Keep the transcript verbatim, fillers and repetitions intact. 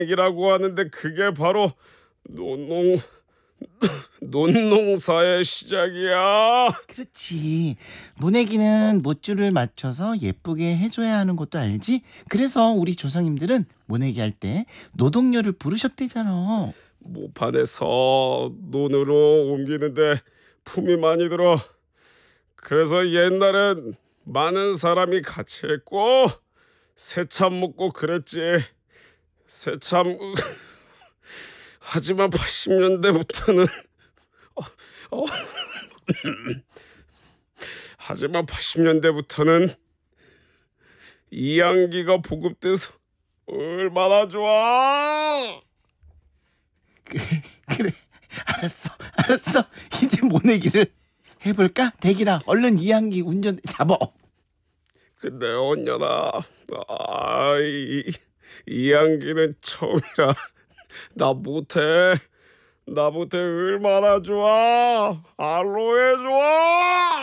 이라고 하는데 그게 바로 논농 논농사의 시작이야. 그렇지. 모내기는 못줄을 맞춰서 예쁘게 해줘야 하는 것도 알지? 그래서 우리 조상님들은 모내기 할 때 노동요를 부르셨대잖아. 모판에서 논으로 옮기는데 품이 많이 들어. 그래서 옛날엔 많은 사람이 같이 했고 새참 먹고 그랬지. 새참 하지만 팔십 년대부터는 어, 어. 하지만 팔십 년대부터는 이양기가 보급돼서 얼마나 좋아. 그래, 그래. 알았어, 알았어. 이제 모내기를 해볼까? 대기라, 얼른 이항기 운전 잡어. 근데 언녀나, 아이 이양기는 처음이라 나 못해. 나 못해. 얼마나 좋아. 알로에 좋아.